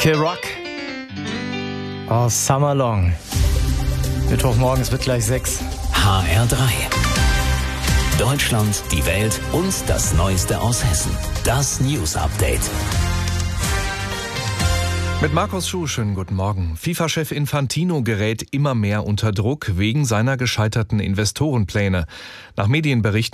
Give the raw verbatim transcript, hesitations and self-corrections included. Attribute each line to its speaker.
Speaker 1: Kid Rock. Oh, Summer Long. Mittwochmorgen, es wird gleich sechs.
Speaker 2: H R drei. Deutschland, die Welt und das Neueste aus Hessen. Das News Update.
Speaker 3: Mit Markus Schuh, schönen guten Morgen. FIFA-Chef Infantino gerät immer mehr unter Druck wegen seiner gescheiterten Investorenpläne. Nach Medienberichten